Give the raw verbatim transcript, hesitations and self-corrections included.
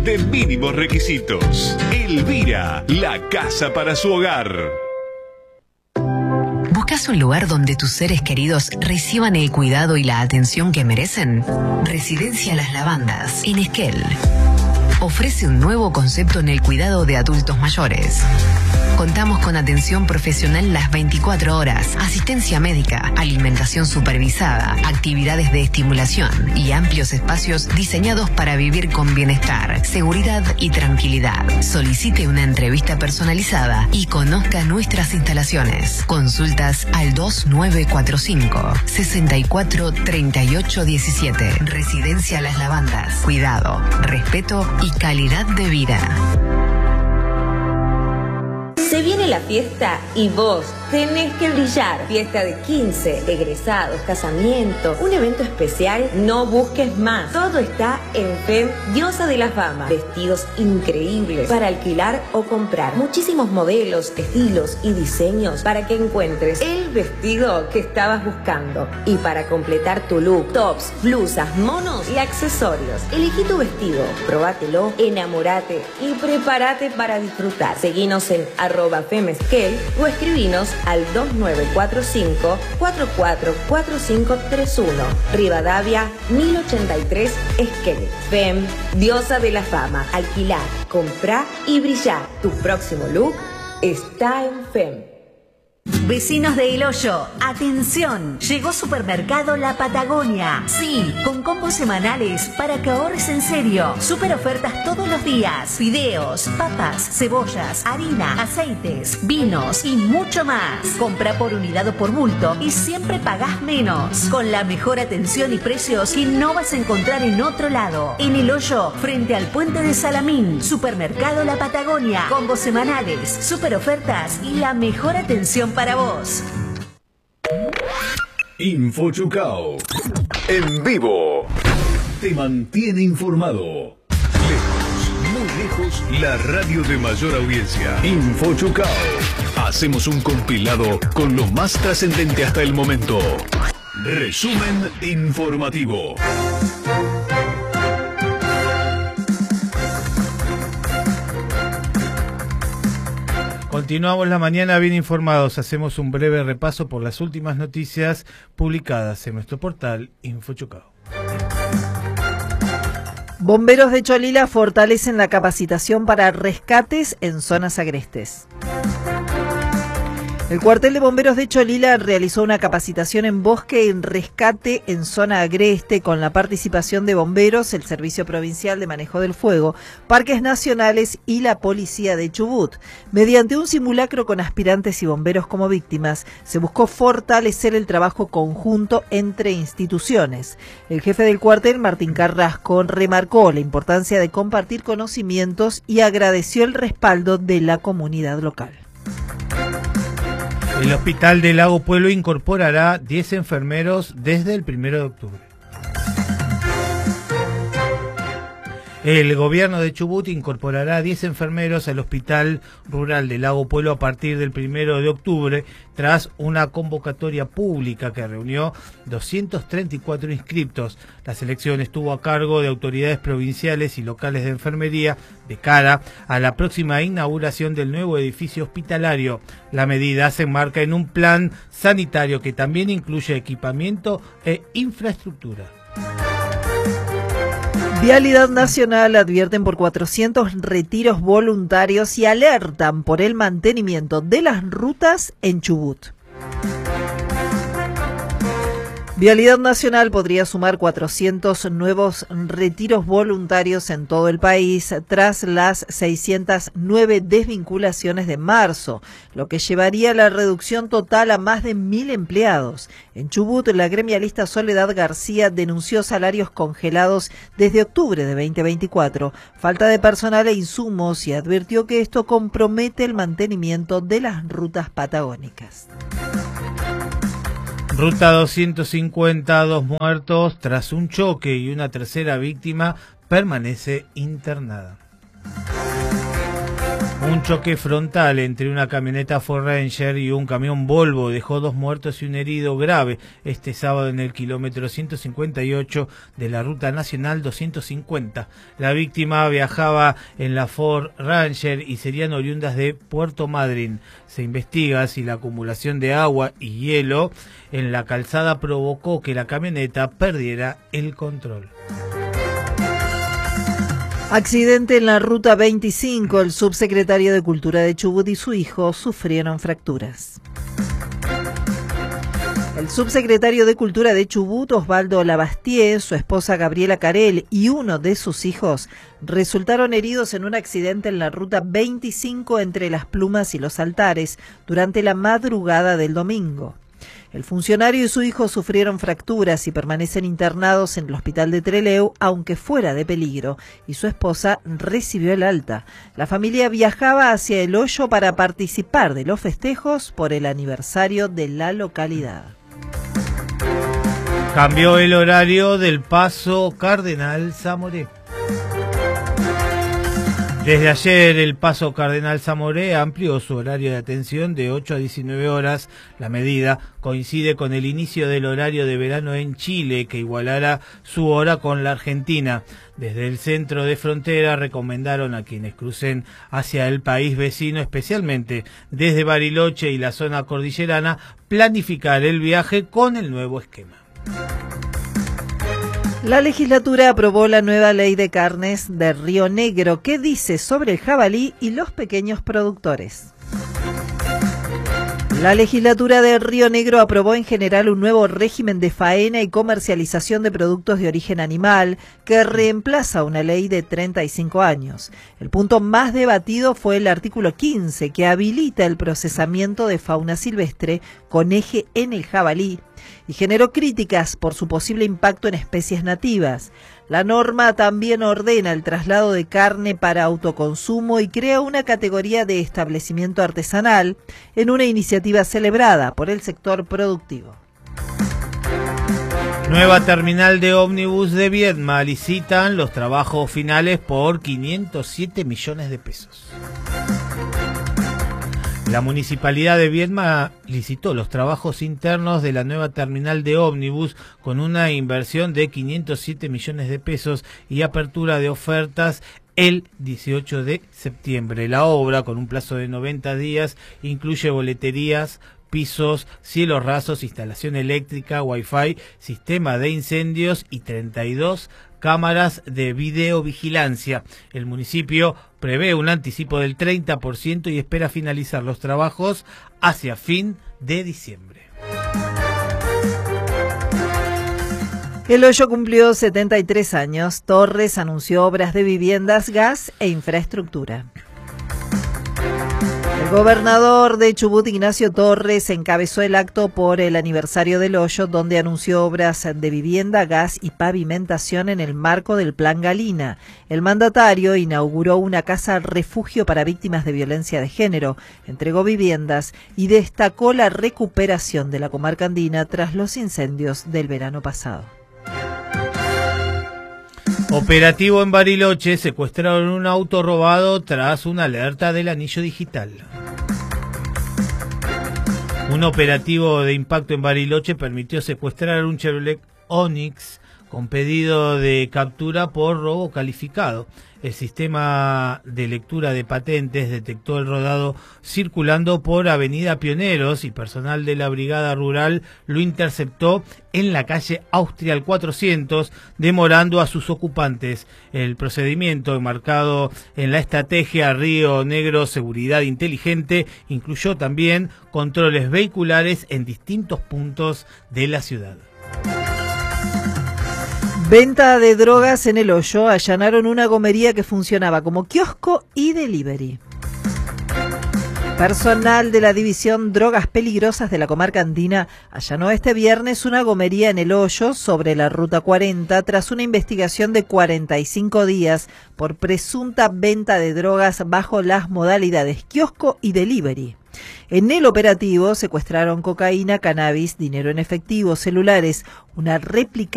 de mínimos requisitos. Elvira, la casa para su hogar. ¿Buscas un lugar donde tus seres queridos reciban el cuidado y la atención que merecen? Residencia Las Lavandas, en Esquel. Ofrece un nuevo concepto en el cuidado de adultos mayores. Contamos con atención profesional las veinticuatro horas, asistencia médica, alimentación supervisada, actividades de estimulación y amplios espacios diseñados para vivir con bienestar, seguridad y tranquilidad. Solicite una entrevista personalizada y conozca nuestras instalaciones. Consultas al dos nueve cuatro cinco, seis cuatro tres ocho uno siete. Residencia Las Lavandas. Cuidado, respeto y calidad de vida. Se viene la fiesta y vos tenés que brillar. Fiesta de quince, egresados, casamiento, un evento especial, no busques más. Todo está en Fem Diosa de la Fama. Vestidos increíbles para alquilar o comprar. Muchísimos modelos, estilos y diseños para que encuentres el vestido que estabas buscando. Y para completar tu look, tops, blusas, monos y accesorios. Elegí tu vestido, probátelo, enamorate y prepárate para disfrutar. Seguinos en arroba femesquel o escribinos al dos nueve cuatro cinco, cuatro cuatro cuatro cinco tres uno. Rivadavia mil ochenta y tres, Esquel. Fem, Diosa de la Fama. Alquilar, comprar y brillar. Tu próximo look está en Fem. Vecinos de El Hoyo, atención, llegó Supermercado La Patagonia. Sí, con combos semanales para que ahorres en serio. Super ofertas todos los días. Fideos, papas, cebollas, harina, aceites, vinos y mucho más. Compra por unidad o por bulto y siempre pagás menos. Con la mejor atención y precios que no vas a encontrar en otro lado. En El Hoyo, frente al puente de Salamín. Supermercado La Patagonia. Combos semanales, super ofertas y la mejor atención para vos. Infochucao. En vivo. Te mantiene informado. Lejos, muy lejos, la radio de mayor audiencia. Infochucao. Hacemos un compilado con lo más trascendente hasta el momento. Resumen informativo. Continuamos la mañana bien informados. Hacemos un breve repaso por las últimas noticias publicadas en nuestro portal Infochucao. Bomberos de Cholila fortalecen la capacitación para rescates en zonas agrestes. El cuartel de bomberos de Cholila realizó una capacitación en bosque y rescate en zona agreste con la participación de bomberos, el Servicio Provincial de Manejo del Fuego, Parques Nacionales y la Policía de Chubut. Mediante un simulacro con aspirantes y bomberos como víctimas, se buscó fortalecer el trabajo conjunto entre instituciones. El jefe del cuartel, Martín Carrasco, remarcó la importancia de compartir conocimientos y agradeció el respaldo de la comunidad local. El Hospital de Lago Puelo incorporará diez enfermeros desde el primero de octubre. El gobierno de Chubut incorporará diez enfermeros al Hospital Rural de Lago Puelo a partir del primero de octubre, tras una convocatoria pública que reunió doscientos treinta y cuatro inscriptos. La selección estuvo a cargo de autoridades provinciales y locales de enfermería de cara a la próxima inauguración del nuevo edificio hospitalario. La medida se enmarca en un plan sanitario que también incluye equipamiento e infraestructura. Vialidad Nacional advierten por cuatrocientos retiros voluntarios y alertan por el mantenimiento de las rutas en Chubut. Vialidad Nacional podría sumar cuatrocientos nuevos retiros voluntarios en todo el país tras las seiscientas nueve desvinculaciones de marzo, lo que llevaría la reducción total a más de mil empleados. En Chubut, la gremialista Soledad García denunció salarios congelados desde octubre de veinte veinticuatro, falta de personal e insumos y advirtió que esto compromete el mantenimiento de las rutas patagónicas. Ruta doscientos cincuenta, dos muertos tras un choque y una tercera víctima permanece internada. Un choque frontal entre una camioneta Ford Ranger y un camión Volvo dejó dos muertos y un herido grave este sábado en el kilómetro ciento cincuenta y ocho de la Ruta Nacional doscientos cincuenta. La víctima viajaba en la Ford Ranger y serían oriundas de Puerto Madryn. Se investiga si la acumulación de agua y hielo en la calzada provocó que la camioneta perdiera el control. Accidente en la Ruta veinticinco. El subsecretario de Cultura de Chubut y su hijo sufrieron fracturas. El subsecretario de Cultura de Chubut, Osvaldo Labastie, su esposa Gabriela Carel y uno de sus hijos resultaron heridos en un accidente en la Ruta veinticinco entre Las Plumas y Los Altares durante la madrugada del domingo. El funcionario y su hijo sufrieron fracturas y permanecen internados en el hospital de Trelew, aunque fuera de peligro, y su esposa recibió el alta. La familia viajaba hacia El Hoyo para participar de los festejos por el aniversario de la localidad. Cambió el horario del Paso Cardenal Zamoré. Desde ayer, el Paso Cardenal Zamoré amplió su horario de atención de ocho a diecinueve horas. La medida coincide con el inicio del horario de verano en Chile, que igualará su hora con la Argentina. Desde el centro de frontera recomendaron a quienes crucen hacia el país vecino, especialmente desde Bariloche y la zona cordillerana, planificar el viaje con el nuevo esquema. La legislatura aprobó la nueva ley de carnes de Río Negro que dice sobre el jabalí y los pequeños productores. La legislatura de Río Negro aprobó en general un nuevo régimen de faena y comercialización de productos de origen animal que reemplaza una ley de treinta y cinco años. El punto más debatido fue el artículo quince, que habilita el procesamiento de fauna silvestre con eje en el jabalí y generó críticas por su posible impacto en especies nativas. La norma también ordena el traslado de carne para autoconsumo y crea una categoría de establecimiento artesanal en una iniciativa celebrada por el sector productivo. Nueva terminal de ómnibus de Viedma. Licitan los trabajos finales por quinientos siete millones de pesos. La Municipalidad de Viedma licitó los trabajos internos de la nueva terminal de ómnibus con una inversión de quinientos siete millones de pesos y apertura de ofertas el dieciocho de septiembre. La obra, con un plazo de noventa días, incluye boleterías, pisos, cielos rasos, instalación eléctrica, wifi, sistema de incendios y treinta y dos cámaras de videovigilancia. El municipio prevé un anticipo del treinta por ciento y espera finalizar los trabajos hacia fin de diciembre. El Hoyo cumplió setenta y tres años. Torres anunció obras de viviendas, gas e infraestructura. El gobernador de Chubut, Ignacio Torres, encabezó el acto por el aniversario del Hoyo, donde anunció obras de vivienda, gas y pavimentación en el marco del Plan Galina. El mandatario inauguró una casa refugio para víctimas de violencia de género, entregó viviendas y destacó la recuperación de la comarca andina tras los incendios del verano pasado. Operativo en Bariloche, secuestraron un auto robado tras una alerta del anillo digital. Un operativo de impacto en Bariloche permitió secuestrar un Chevrolet Onix con pedido de captura por robo calificado. El sistema de lectura de patentes detectó el rodado circulando por Avenida Pioneros y personal de la Brigada Rural lo interceptó en la calle Austria cuatrocientos, demorando a sus ocupantes. El procedimiento, enmarcado en la estrategia Río Negro Seguridad Inteligente, incluyó también controles vehiculares en distintos puntos de la ciudad. Venta de drogas en El Hoyo. Allanaron una gomería que funcionaba como kiosco y delivery. Personal de la División Drogas Peligrosas de la Comarca Andina allanó este viernes una gomería en El Hoyo sobre la Ruta cuarenta tras una investigación de cuarenta y cinco días por presunta venta de drogas bajo las modalidades kiosco y delivery. En el operativo secuestraron cocaína, cannabis, dinero en efectivo, celulares, una réplica